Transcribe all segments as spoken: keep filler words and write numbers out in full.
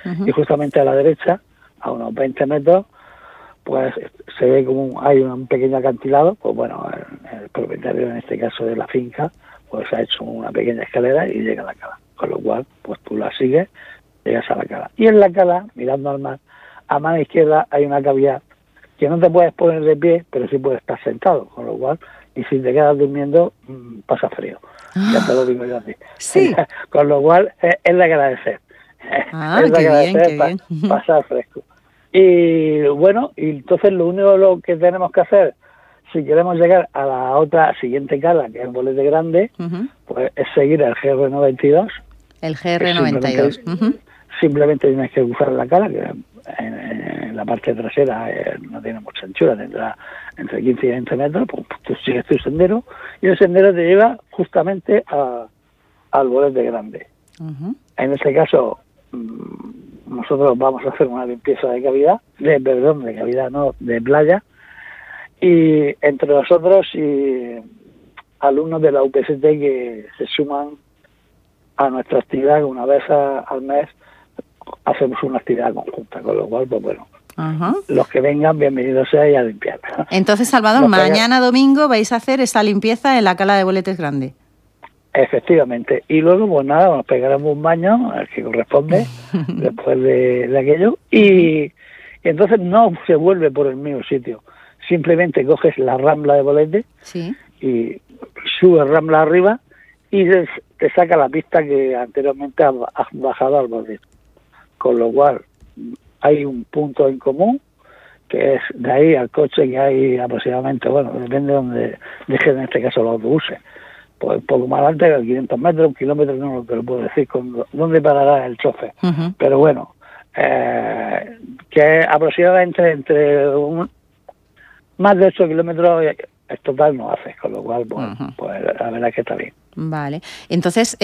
uh-huh. y justamente a la derecha, a unos veinte metros, pues se ve como un, hay un pequeño acantilado. Pues bueno, el, el propietario, en este caso de la finca, pues ha hecho una pequeña escalera y llega a la cala, con lo cual pues tú la sigues, llegas a la cala. Y en la cala, mirando al mar, a mano izquierda hay una cavidad que no te puedes poner de pie, pero sí puedes estar sentado, con lo cual, y si te quedas durmiendo, mmm, pasa frío. Ah, ya te lo digo yo a ti. Sí. Con lo cual, es, es de agradecer. Ah, es de qué agradecer bien, qué pa, bien. pasar fresco. Y bueno, y entonces lo único lo que tenemos que hacer, si queremos llegar a la otra siguiente cala, que es el Bolete Grande, uh-huh. pues es seguir el G R noventa y dos. El G R noventa y dos. Simplemente, uh-huh. simplemente tienes que cruzar la cala, que en, en la parte trasera eh, no tiene mucha anchura, tendrá entre quince y veinte metros, pues tú sigues tu sendero, y el sendero te lleva justamente a, al Bolete Grande. Uh-huh. En este caso, nosotros vamos a hacer una limpieza de cavidad, de perdón, de cavidad no, de playa, y entre nosotros y alumnos de la U P C T que se suman a nuestra actividad, una vez a, al mes hacemos una actividad conjunta, con lo cual, pues bueno, uh-huh. los que vengan, bienvenidos sean a limpiar. Entonces, Salvador, nos mañana pega... domingo vais a hacer esa limpieza en la cala de Boletes Grande. Efectivamente, y luego pues nada, nos pegaremos un baño, al que corresponde, después de, de aquello, y, y entonces no se vuelve por el mismo sitio, simplemente coges la rambla de Bolete, sí. y subes rambla arriba, y te saca la pista que anteriormente has, has bajado al Bolete, con lo cual hay un punto en común, que es de ahí al coche, que hay aproximadamente, bueno, depende de donde dejen en este caso los autobuses, pues poco más adelante, quinientos metros, un kilómetro, no te lo puedo decir con dónde parará el chofer. Uh-huh. Pero bueno, eh, que aproximadamente entre un, más de ocho kilómetros es total no hace, con lo cual, bueno, uh-huh. pues la verdad es que está bien. Vale. Entonces,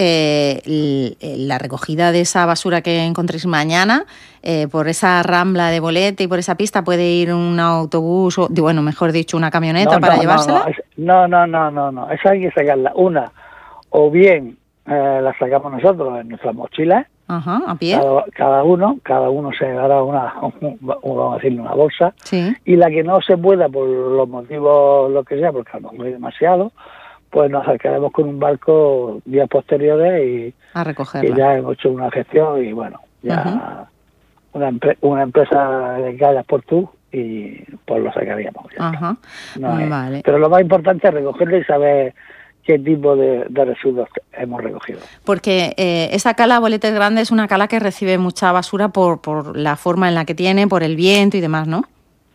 eh, la recogida de esa basura que encontréis mañana, eh, por esa rambla de Bolete y por esa pista, ¿puede ir un autobús, o bueno, mejor dicho, una camioneta no, para no, llevársela? No, no, no, no, no, esa hay que sacarla. Una, o bien eh, la sacamos nosotros en nuestras mochilas, Ajá, a pie. Cada, cada uno, cada uno se dará una, un, vamos a decirle, una bolsa, sí. y la que no se pueda por los motivos, lo que sea, porque a lo mejor hay demasiado, pues nos acercaremos con un barco días posteriores y, a recogerla. y ya hemos hecho una gestión y bueno, ya uh-huh. una, empre- una empresa de callas por tú y pues lo sacaríamos. Ya Ajá. no es, vale. Pero lo más importante es recogerlo y saber qué tipo de, de residuos hemos recogido. Porque eh, esa cala Boletes Grande es una cala que recibe mucha basura por, por la forma en la que tiene, por el viento y demás, ¿no?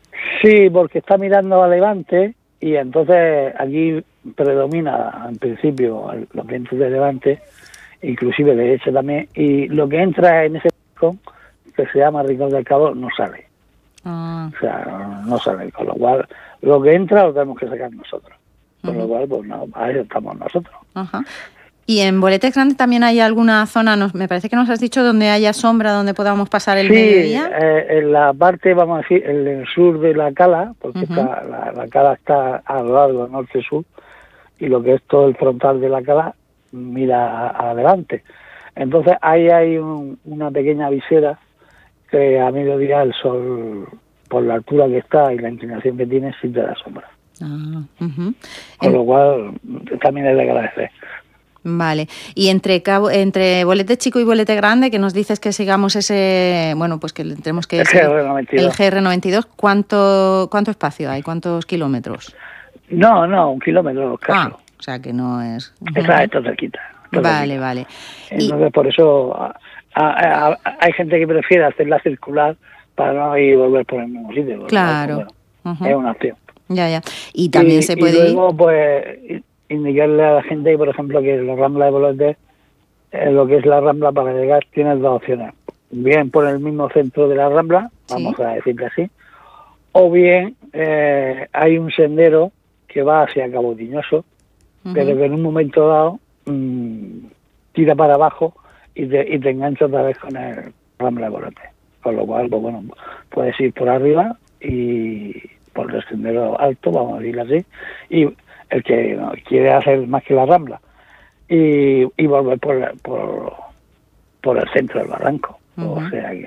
Sí, porque está mirando a levante y entonces allí predomina en principio los vientos de levante, inclusive de derecha también, y lo que entra en ese rincón, que se llama Rincón del Cabo, no sale. Ah. O sea, no sale, con lo cual lo que entra lo tenemos que sacar nosotros. Con uh-huh. lo cual, pues no, a eso estamos nosotros. Ajá. ¿Y en Boletes Grande también hay alguna zona, nos, me parece que nos has dicho, donde haya sombra, donde podamos pasar el sí, mediodía? Eh, en la parte, vamos a decir, en el sur de la cala, porque uh-huh. está, la, la cala está a lo largo norte-sur, y lo que es todo el frontal de la cala mira adelante. Entonces ahí hay un, una pequeña visera que a mediodía el sol, por la altura que está y la inclinación que tiene, sí te da sombra. Ah, uh-huh. Con en... lo cual también es de agradecer. Vale. Y entre cabo, entre Bolete Chico y Bolete Grande, que nos dices que sigamos ese, bueno, pues que tenemos que el G R noventa y dos. El G R noventa y dos, ¿cuánto, cuánto espacio hay? ¿Cuántos kilómetros? No, no, un kilómetro escaso. Ah, o sea que no es... Está esto cerquita. Esto vale, cerquita. vale. Entonces, y... por eso a, a, a, hay gente que prefiere hacerla circular para no ir y volver por el mismo sitio. Claro. Bueno, uh-huh. es una opción. Ya, ya. Y también y, se puede y luego, ir... pues, indicarle a la gente, por ejemplo, que la Rambla de Bolete, eh, lo que es la Rambla, para llegar, tienes dos opciones. Bien por el mismo centro de la Rambla, vamos ¿Sí? a decirle así, o bien eh, hay un sendero que va hacia Cabo Tiñoso, uh-huh. pero que en un momento dado mmm, tira para abajo y te, y te engancha otra vez con el Rambla de Bolete. Con lo cual, pues bueno, puedes ir por arriba y por el sendero alto, vamos a decirlo así, y el que no, quiere hacer más que la Rambla y, y volver por, por, por el centro del barranco. Uh-huh. O sea que